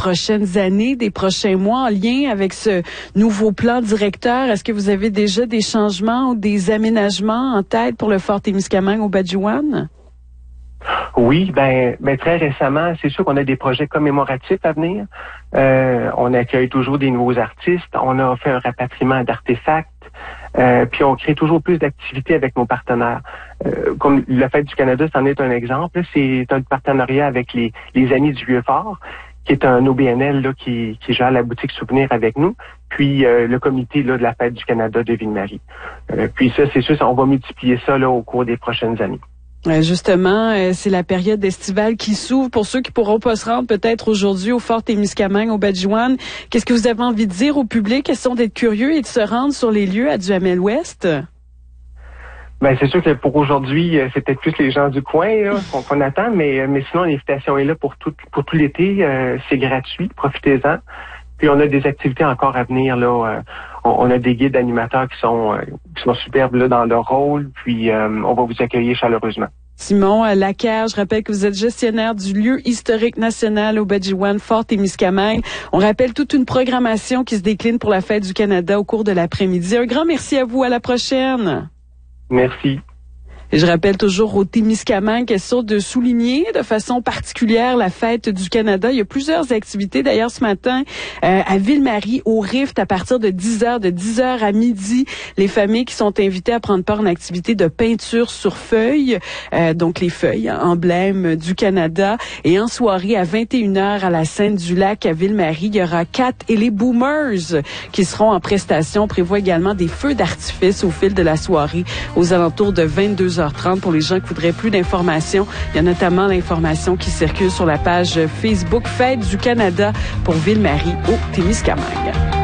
prochaines années, des prochains mois en lien avec ce nouveau plan directeur? Est-ce que vous avez déjà des changements ou des aménagements en tête pour le Fort Témiscamingue au Badjiwan? Oui, ben très récemment, c'est sûr qu'on a des projets commémoratifs à venir. On accueille toujours des nouveaux artistes. On a fait un rapatriement d'artefacts. Puis on crée toujours plus d'activités avec nos partenaires. Comme la Fête du Canada, c'en est un exemple. C'est un partenariat avec les Amis du Vieux-Fort, qui est un OBNL là, qui gère la boutique souvenir avec nous, puis le comité là, de la Fête du Canada de Ville-Marie. Puis ça, c'est sûr, on va multiplier ça là, au cours des prochaines années. Justement, c'est la période estivale qui s'ouvre. Pour ceux qui pourront pas se rendre peut-être aujourd'hui au Fort Témiscamingue, au Badjiwan, qu'est-ce que vous avez envie de dire au public? Question d'être curieux et de se rendre sur les lieux à Duhamel-Ouest? Ben c'est sûr que pour aujourd'hui, c'est peut-être plus les gens du coin là, qu'on attend, mais sinon l'invitation est là pour tout l'été. C'est gratuit, profitez-en. Puis on a des activités encore à venir là. On a des guides animateurs qui sont superbes là dans leur rôle. Puis on va vous accueillir chaleureusement. Simon Lacaire, je rappelle que vous êtes gestionnaire du lieu historique national au Badjiwan, Fort Témiscamingue. On rappelle toute une programmation qui se décline pour la Fête du Canada au cours de l'après-midi. Un grand merci à vous. À la prochaine. Merci. Et je rappelle toujours au Témiscamingue, question de souligner de façon particulière la Fête du Canada. Il y a plusieurs activités. D'ailleurs, ce matin, à Ville-Marie, au Rift, à partir de 10h, de 10h à midi, les familles qui sont invitées à prendre part à une activité de peinture sur feuilles, donc les feuilles, emblèmes du Canada. Et en soirée, à 21h, à la Seine-du-Lac, à Ville-Marie, il y aura Kat et les Boomers qui seront en prestation. On prévoit également des feux d'artifice au fil de la soirée, aux alentours de 22h30 pour les gens qui voudraient plus d'informations. Il y a notamment l'information qui circule sur la page Facebook Fête du Canada pour Ville-Marie au Témiscamingue.